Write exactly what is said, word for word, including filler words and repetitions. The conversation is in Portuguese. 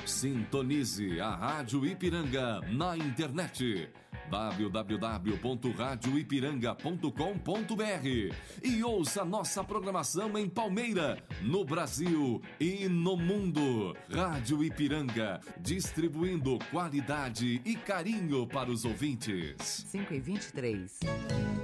Sintonize a Rádio Ipiranga na internet w w w ponto rádio ipiranga ponto com ponto b r e ouça nossa programação em Palmeira, no Brasil e no mundo. Rádio Ipiranga, distribuindo qualidade e carinho para os ouvintes. cinco e vinte e três.